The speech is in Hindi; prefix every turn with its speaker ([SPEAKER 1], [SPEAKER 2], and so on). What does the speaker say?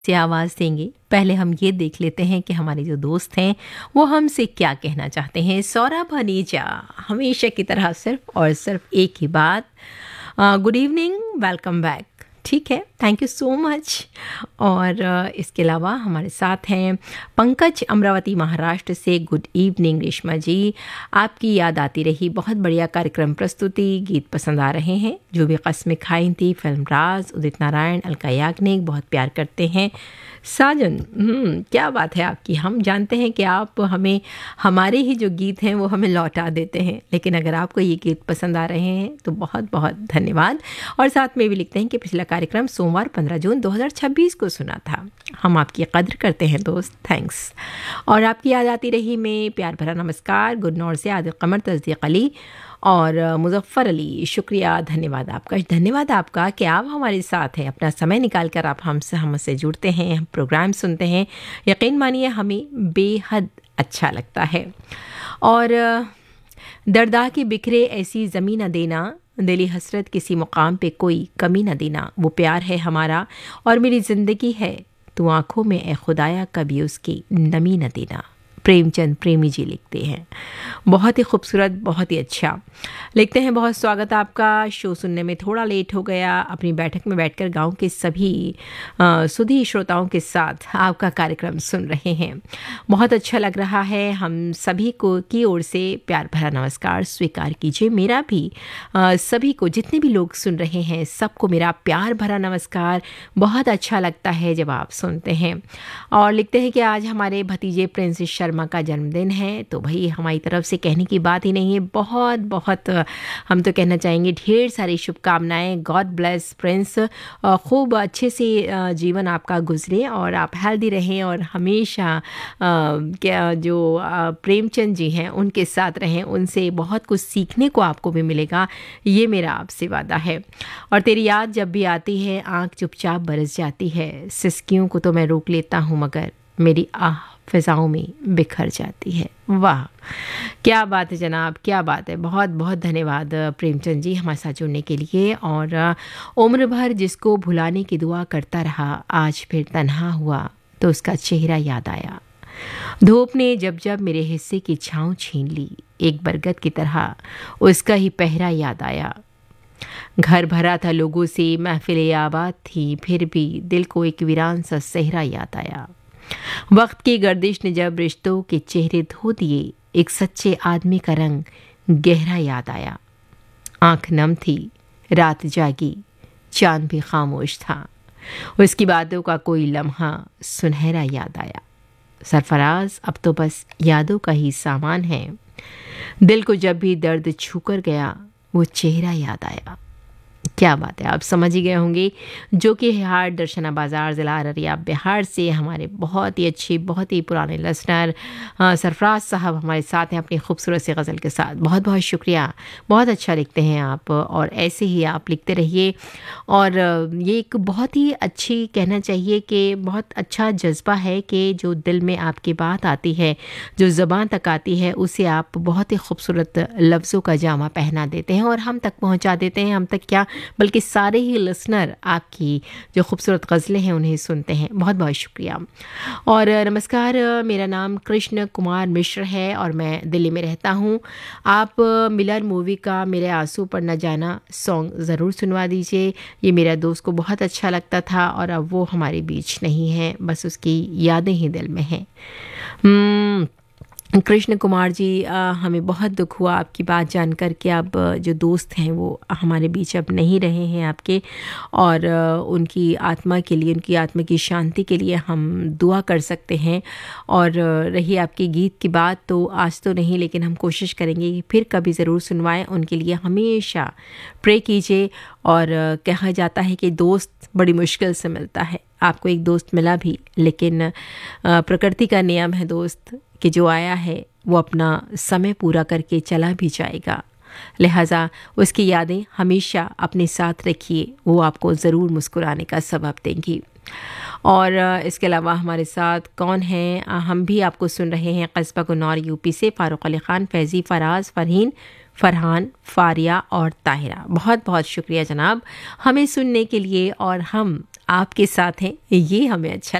[SPEAKER 1] से आवाज़ देंगे, पहले हम ये देख लेते हैं कि हमारे जो दोस्त हैं वो हमसे क्या कहना चाहते हैं। सौरभ हनीजा हमेशा की तरह सिर्फ और सिर्फ एक ही बात, गुड इवनिंग, वेलकम बैक। ठीक है, थैंक यू सो मच। और इसके अलावा हमारे साथ हैं पंकज अमरावती महाराष्ट्र से, गुड इवनिंग रेशमा जी, आपकी याद आती रही, बहुत बढ़िया कार्यक्रम प्रस्तुति, गीत पसंद आ रहे हैं, जो भी कस्में खाई थी, फिल्म राज, उदित नारायण, अलका याग्निक, बहुत प्यार करते हैं। साजन, क्या बात है आपकी, हम जानते हैं कि आप हमें हमारे ही जो गीत हैं वो हमें लौटा देते हैं, लेकिन अगर आपको ये गीत पसंद आ रहे हैं तो बहुत बहुत धन्यवाद। और साथ में भी लिखते हैं कि पिछला कार्यक्रम सोमवार 15 जून 2026 को सुना था, हम आपकी कद्र करते हैं दोस्त, थैंक्स। और आपकी याद आती रही में प्यार भरा नमस्कार गुरनौर से आदिल कमर, तस्दीक अली और मुजफ्फर अली, शुक्रिया, धन्यवाद आपका कि आप हमारे साथ हैं, अपना समय निकाल कर आप हमसे जुड़ते हैं, हम प्रोग्राम सुनते हैं, यकीन मानिए हमें बेहद अच्छा लगता है। और दर्दा के बिखरे ऐसी ज़मीन न देना, दिली हसरत किसी मुकाम पे कोई कमी न देना, वो प्यार है हमारा और मेरी ज़िंदगी है, तू आँखों में ए खुदाया कभी उसकी नमी न देना। प्रेमचंद प्रेमी जी लिखते हैं, बहुत ही खूबसूरत, बहुत ही अच्छा लिखते हैं। बहुत स्वागत आपका, शो सुनने में थोड़ा लेट हो गया, अपनी बैठक में बैठकर गांव के सभी सुधी श्रोताओं के साथ आपका कार्यक्रम सुन रहे हैं, बहुत अच्छा लग रहा है। हम सभी को की ओर से प्यार भरा नमस्कार स्वीकार कीजिए, मेरा भी सभी को, जितने भी लोग सुन रहे हैं सबको मेरा प्यार भरा नमस्कार। बहुत अच्छा लगता है जब आप सुनते हैं। और लिखते हैं कि आज हमारे भतीजे प्रिंस शर्मा का जन्मदिन है, तो भाई हमारी तरफ से कहने की बात ही नहीं है, बहुत बहुत हम तो कहना चाहेंगे ढेर सारी शुभकामनाएं। गॉड ब्लेस प्रिंस, खूब अच्छे से जीवन आपका गुजरे और आप हेल्दी रहें और हमेशा क्या जो प्रेमचंद जी हैं उनके साथ रहें, उनसे बहुत कुछ सीखने को आपको भी मिलेगा, ये मेरा आपसे वादा है। और तेरी याद जब भी आती है आँख चुपचाप बरस जाती है, सिसकियों को तो मैं रोक लेता हूँ मगर मेरी आह फिजाओं में बिखर जाती है। वाह, क्या बात है जनाब, क्या बात है। बहुत बहुत धन्यवाद प्रेमचंद जी हमारे साथ जुड़ने के लिए। और उम्र भर जिसको भुलाने की दुआ करता रहा, आज फिर तन्हा हुआ तो उसका चेहरा याद आया। धूप ने जब जब मेरे हिस्से की छाँव छीन ली, एक बरगद की तरह उसका ही पहरा याद आया। घर भरा था लोगों से, महफिलें आबाद थी, फिर भी दिल को एक वीरान सा सहरा याद आया। वक्त की गर्दिश ने जब रिश्तों के चेहरे धो दिए, एक सच्चे आदमी का रंग गहरा याद आया। आंख नम थी, रात जागी, चांद भी खामोश था, उसकी बातों का कोई लम्हा सुनहरा याद आया। सरफराज अब तो बस यादों का ही सामान है, दिल को जब भी दर्द छूकर गया वो चेहरा याद आया। क्या बात है, आप समझ ही गए होंगे, जो कि हार दर्शना बाज़ार, ज़िला अररिया, बिहार से हमारे बहुत ही अच्छे, बहुत ही पुराने लिसनर सरफराज साहब हमारे साथ हैं अपनी खूबसूरत सी गज़ल के साथ। बहुत बहुत शुक्रिया, बहुत अच्छा लिखते हैं आप और ऐसे ही आप लिखते रहिए। और ये एक बहुत ही अच्छी, कहना चाहिए कि बहुत अच्छा जज्बा है कि जो दिल में आपकी बात आती है, जो ज़बान तक आती है, उसे आप बहुत ही खूबसूरत लफ्ज़ों का जामा पहना देते हैं और हम तक पहुँचा देते हैं। हम तक क्या, बल्कि सारे ही लिसनर आपकी जो खूबसूरत गज़लें हैं उन्हें सुनते हैं। बहुत बहुत शुक्रिया। और नमस्कार, मेरा नाम कृष्ण कुमार मिश्र है और मैं दिल्ली में रहता हूँ। आप मिलर मूवी का मेरे आंसू पर न जाना सॉन्ग ज़रूर सुनवा दीजिए, ये मेरा दोस्त को बहुत अच्छा लगता था और अब वो हमारे बीच नहीं है, बस उसकी यादें ही दिल में हैं। कृष्ण कुमार जी, हमें बहुत दुख हुआ आपकी बात जानकर कि आप जो दोस्त हैं वो हमारे बीच अब नहीं रहे हैं आपके, और उनकी आत्मा के लिए, उनकी आत्मा की शांति के लिए हम दुआ कर सकते हैं। और रही आपकी गीत की बात, तो आज तो नहीं, लेकिन हम कोशिश करेंगे कि फिर कभी ज़रूर सुनवाएं, उनके लिए हमेशा प्रे कीजिए। और कहा जाता है कि दोस्त बड़ी मुश्किल से मिलता है, आपको एक दोस्त मिला भी, लेकिन प्रकृति का नियम है दोस्त कि जो आया है वो अपना समय पूरा करके चला भी जाएगा, लिहाजा उसकी यादें हमेशा अपने साथ रखिए, वो आपको ज़रूर मुस्कुराने का सबब देंगी। और इसके अलावा हमारे साथ कौन हैं, हम भी आपको सुन रहे हैं कस्बा गुन्नौर यूपी से, फ़ारूक अली ख़ान, फैज़ी, फ़राज़, फ़रहीन, फ़रहान, फ़ारिया और ताहिरा। बहुत बहुत शुक्रिया जनाब हमें सुनने के लिए। और हम आपके साथ हैं, ये हमें अच्छा